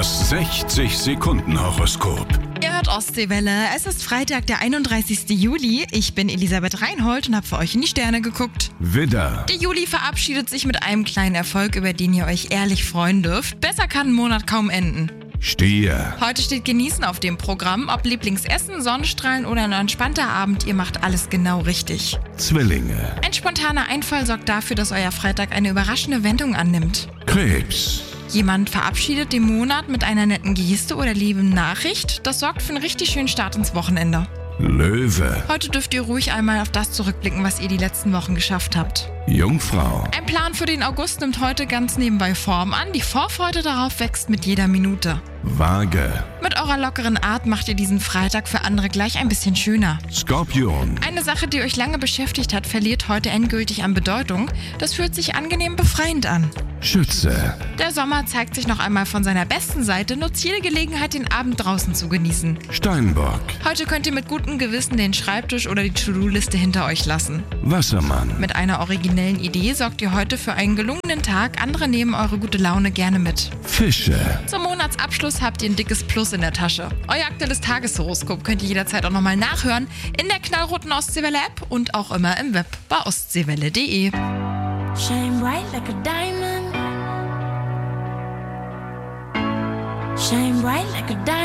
Das 60-Sekunden-Horoskop. Ihr hört Ostseewelle. Es ist Freitag, der 31. Juli. Ich bin Elisabeth Reinhold und habe für euch in die Sterne geguckt. Widder, Der Juli verabschiedet sich mit einem kleinen Erfolg, über den ihr euch ehrlich freuen dürft. Besser kann ein Monat kaum enden. Stier, Heute steht Genießen auf dem Programm. Ob Lieblingsessen, Sonnenstrahlen oder ein entspannter Abend, ihr macht alles genau richtig. Zwillinge, Ein spontaner Einfall sorgt dafür, dass euer Freitag eine überraschende Wendung annimmt. Krebs, Jemand verabschiedet den Monat mit einer netten Geste oder lieben Nachricht. Das sorgt für einen richtig schönen Start ins Wochenende. Löwe, Heute dürft ihr ruhig einmal auf das zurückblicken, was ihr die letzten Wochen geschafft habt. Jungfrau, Ein Plan für den August nimmt heute ganz nebenbei Form an. Die Vorfreude darauf wächst mit jeder Minute. Waage, Mit eurer lockeren Art macht ihr diesen Freitag für andere gleich ein bisschen schöner. Skorpion, Eine Sache, die euch lange beschäftigt hat, verliert heute endgültig an Bedeutung. Das fühlt sich angenehm befreiend an. Schütze, Der Sommer zeigt sich noch einmal von seiner besten Seite. Nutzt jede Gelegenheit, den Abend draußen zu genießen. Steinbock, Heute könnt ihr mit gutem Gewissen den Schreibtisch oder die To-Do-Liste hinter euch lassen. Wassermann, Mit einer originellen Idee sorgt ihr heute für einen gelungenen Tag. Andere nehmen eure gute Laune gerne mit. Fische, Zum Monatsabschluss habt ihr ein dickes Plus in der Tasche. Euer aktuelles Tageshoroskop könnt ihr jederzeit auch nochmal nachhören in der knallroten Ostseewelle-App und auch immer im Web bei ostseewelle.de. Shine bright like a diamond. Shine bright like a diamond.